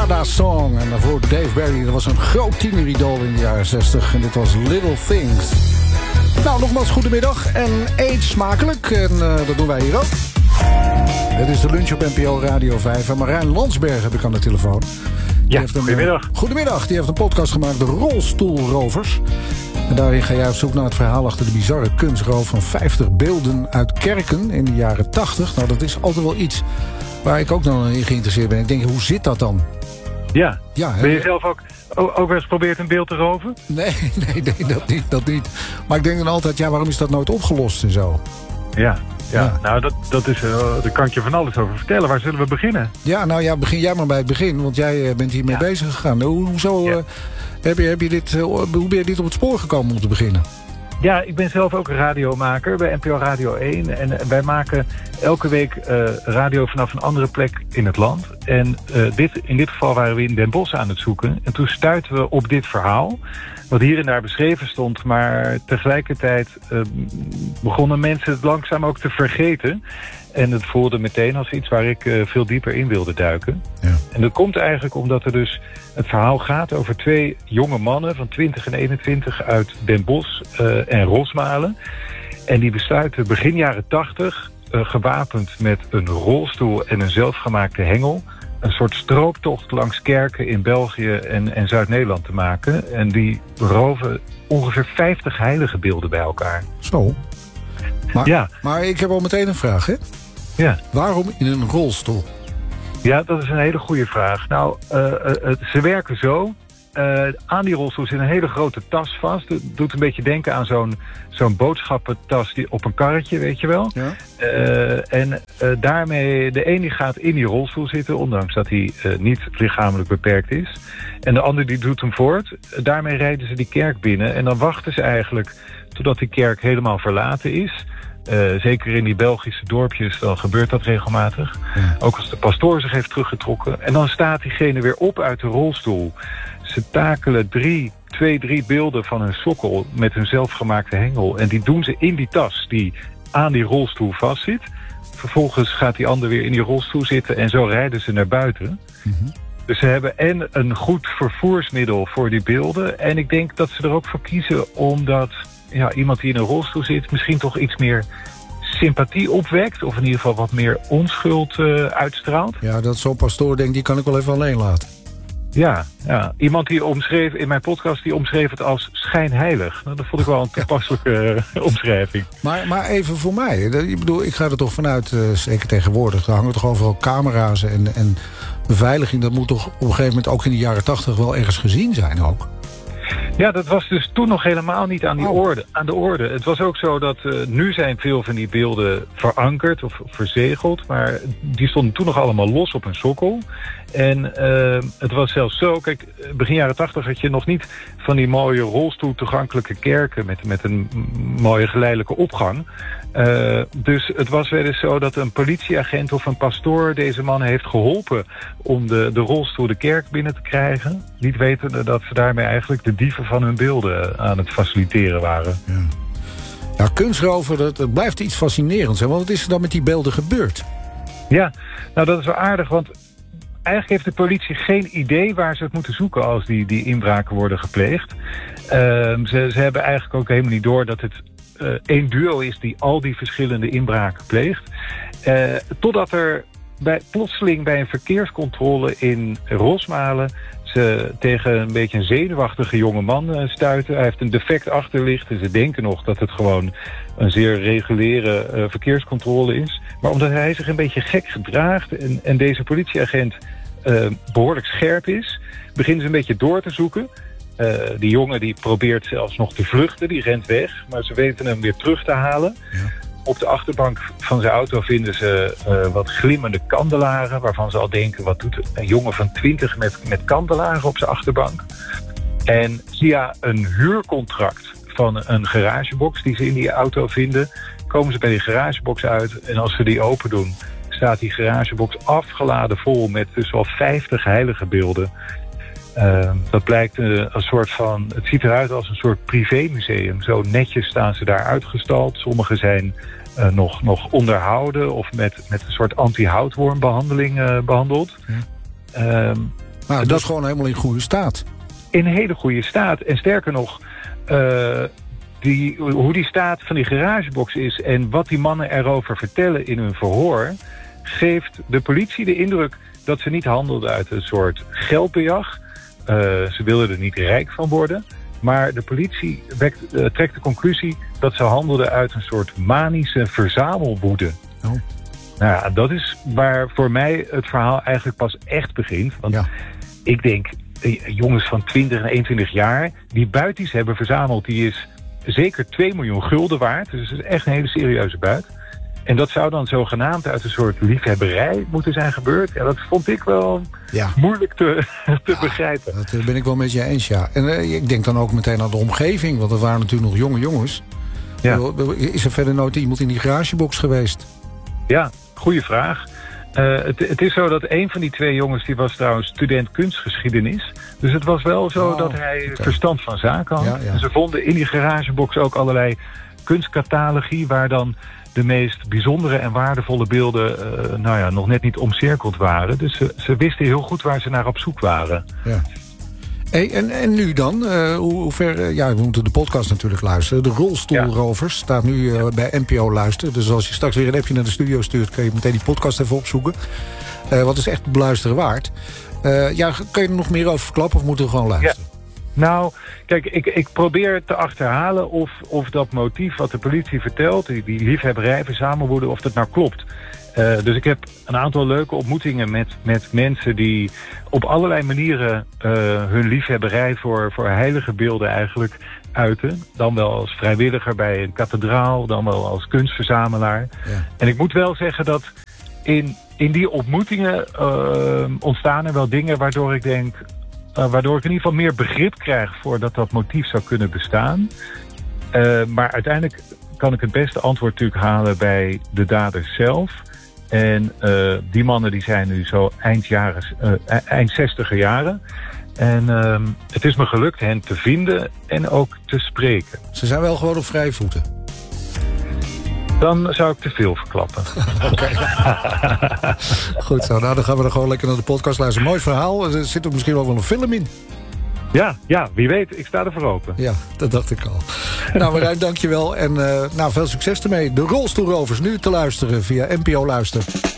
Dada Song. En daarvoor Dave Berry. Dat was een groot tieneridool in de jaren 60. En dit was Little Things. Nou, nogmaals goedemiddag. En eet smakelijk. En dat doen wij hier ook. Het is de lunch op NPO Radio 5. En Marijn Landsberg heb ik aan de telefoon. Ja, goedemiddag. Goedemiddag. Die heeft een podcast gemaakt, De Rolstoelrovers. En daarin ga jij op zoek naar het verhaal achter de bizarre kunstroof van 50 beelden uit kerken in de jaren 80. Nou, dat is altijd wel iets waar ik ook nog in geïnteresseerd ben. Ik denk, hoe zit dat dan? Ja. Ben je zelf ook wel eens geprobeerd een beeld te roven? Nee, dat niet. Maar ik denk dan altijd, waarom is dat nooit opgelost en zo? Ja. Nou, daar kan ik je van alles over vertellen. Waar zullen we beginnen? Begin jij maar bij het begin, want jij bent hiermee bezig gegaan. Hoe ben je dit op het spoor gekomen om te beginnen? Ja, ik ben zelf ook radiomaker bij NPO Radio 1. En wij maken elke week radio vanaf een andere plek in het land. En in dit geval waren we in Den Bosch aan het zoeken. En toen stuitten we op dit verhaal, wat hier en daar beschreven stond. Maar tegelijkertijd begonnen mensen het langzaam ook te vergeten. En het voelde meteen als iets waar ik veel dieper in wilde duiken. Ja. En dat komt eigenlijk omdat er dus het verhaal gaat over 2 jonge mannen van 20 en 21 uit Den Bosch en Rosmalen. En die besluiten begin jaren 80, gewapend met een rolstoel en een zelfgemaakte hengel, een soort strooptocht langs kerken in België en Zuid-Nederland te maken. En die roven ongeveer 50 heilige beelden bij elkaar. Zo. Maar ik heb al meteen een vraag, hè? Ja. Waarom in een rolstoel? Ja, dat is een hele goede vraag. Nou, ze werken zo. Aan die rolstoel zit een hele grote tas vast. Het doet een beetje denken aan zo'n boodschappentas die op een karretje, weet je wel. Ja. Daarmee, de een die gaat in die rolstoel zitten, ondanks dat hij niet lichamelijk beperkt is. En de ander die doet hem voort. Daarmee rijden ze die kerk binnen. En dan wachten ze eigenlijk totdat die kerk helemaal verlaten is. Zeker in die Belgische dorpjes, dan gebeurt dat regelmatig. Ja. Ook als de pastoor zich heeft teruggetrokken. En dan staat diegene weer op uit de rolstoel. Ze takelen 3 beelden van hun sokkel met hun zelfgemaakte hengel. En die doen ze in die tas die aan die rolstoel vastzit. Vervolgens gaat die ander weer in die rolstoel zitten en zo rijden ze naar buiten. Mm-hmm. Dus ze hebben en een goed vervoersmiddel voor die beelden. En ik denk dat ze er ook voor kiezen omdat iemand die in een rolstoel zit misschien toch iets meer sympathie opwekt. Of in ieder geval wat meer onschuld uitstraalt. Ja, dat zo'n pastoor denkt, die kan ik wel even alleen laten. Ja. Iemand die omschreef in mijn podcast, die omschreef het als schijnheilig. Nou, dat vond ik wel een toepasselijke omschrijving. Maar even voor mij. Ik bedoel, ik ga er toch vanuit, zeker tegenwoordig, er hangen toch overal camera's en beveiliging. Dat moet toch op een gegeven moment ook in de jaren 80 wel ergens gezien zijn ook. Ja, dat was dus toen nog helemaal niet aan de orde. Het was ook zo dat nu zijn veel van die beelden verankerd of verzegeld. Maar die stonden toen nog allemaal los op een sokkel. En het was zelfs zo, kijk, begin jaren 80 had je nog niet van die mooie rolstoel toegankelijke kerken met een mooie geleidelijke opgang. Dus het was wel eens zo dat een politieagent of een pastoor deze mannen heeft geholpen om de rolstoel de kerk binnen te krijgen. Niet wetende dat ze daarmee eigenlijk de dieven van hun beelden aan het faciliteren waren. Ja, kunstrover, dat blijft iets fascinerends. Hè? Want wat is er dan met die beelden gebeurd? Ja, nou dat is wel aardig, want eigenlijk heeft de politie geen idee waar ze het moeten zoeken als die inbraken worden gepleegd. Ze hebben eigenlijk ook helemaal niet door dat het één duo is die al die verschillende inbraken pleegt. Totdat er plotseling bij een verkeerscontrole in Rosmalen ze tegen een beetje een zenuwachtige jonge man stuiten. Hij heeft een defect achterlicht en ze denken nog dat het gewoon een zeer reguliere verkeerscontrole is. Maar omdat hij zich een beetje gek gedraagt en deze politieagent behoorlijk scherp is, beginnen ze een beetje door te zoeken. Die jongen die probeert zelfs nog te vluchten, die rent weg, maar ze weten hem weer terug te halen. Ja. Op de achterbank van zijn auto vinden ze wat glimmende kandelaren, waarvan ze al denken, wat doet een jongen van 20 met kandelaren op zijn achterbank? En via een huurcontract van een garagebox die ze in die auto vinden, komen ze bij die garagebox uit. En als ze die open doen, staat die garagebox afgeladen vol met dus wel 50 heilige beelden. Dat blijkt een soort van, het ziet eruit als een soort privémuseum. Zo netjes staan ze daar uitgestald. Sommige zijn nog onderhouden of met een soort anti-houtwormbehandeling behandeld. Ja. Maar dat is gewoon helemaal in goede staat. In een hele goede staat. En sterker nog, hoe die staat van die garagebox is en wat die mannen erover vertellen in hun verhoor, geeft de politie de indruk dat ze niet handelden uit een soort geldbejag. Ze wilden er niet rijk van worden. Maar de politie trekt de conclusie dat ze handelden uit een soort manische verzamelwoede. Oh. Nou ja, dat is waar voor mij het verhaal eigenlijk pas echt begint. Want ik denk, jongens van 20 en 21 jaar die buitjes hebben verzameld, die is zeker 2 miljoen gulden waard. Dus het is echt een hele serieuze buit. En dat zou dan zogenaamd uit een soort liefhebberij moeten zijn gebeurd. Ja, dat vond ik wel moeilijk te begrijpen. Dat ben ik wel met je eens, ja. En ik denk dan ook meteen aan de omgeving, want er waren natuurlijk nog jonge jongens. Ja. Is er verder nooit iemand in die garagebox geweest? Ja, goede vraag. Het is zo dat een van die 2 jongens, die was trouwens student kunstgeschiedenis. Dus het was wel zo dat hij verstand van zaken had. Ja, ja. En ze vonden in die garagebox ook allerlei kunstcatalogie, waar dan de meest bijzondere en waardevolle beelden nog net niet omcirkeld waren. Dus ze wisten heel goed waar ze naar op zoek waren. Ja. Hey, en nu dan? Hoe ver? We moeten de podcast natuurlijk luisteren. De Rolstoelrovers staat nu bij NPO Luisteren. Dus als je straks weer een appje naar de studio stuurt, kun je meteen die podcast even opzoeken. Wat is echt beluisteren waard. Kun je er nog meer over verklappen of moeten we gewoon luisteren? Ja. Nou, kijk, ik probeer te achterhalen of dat motief wat de politie vertelt, die liefhebberij, verzamelwoede, of dat nou klopt. Dus ik heb een aantal leuke ontmoetingen met mensen die op allerlei manieren hun liefhebberij voor heilige beelden eigenlijk uiten. Dan wel als vrijwilliger bij een kathedraal, dan wel als kunstverzamelaar. Ja. En ik moet wel zeggen dat in die ontmoetingen ontstaan er wel dingen waardoor ik denk, waardoor ik in ieder geval meer begrip krijg voor dat motief zou kunnen bestaan. Maar uiteindelijk kan ik het beste antwoord natuurlijk halen bij de daders zelf. En die mannen die zijn nu zo eind 60er jaren. En het is me gelukt hen te vinden en ook te spreken. Ze zijn wel gewoon op vrije voeten. Dan zou ik te veel verklappen. Okay. Goed zo, nou dan gaan we er gewoon lekker naar de podcast luisteren. Mooi verhaal, er zit er misschien ook wel een film in. Ja, wie weet, ik sta er voor open. Ja, dat dacht ik al. Nou Marijn, dankjewel en veel succes ermee. De Rolstoelrovers nu te luisteren via NPO Luister.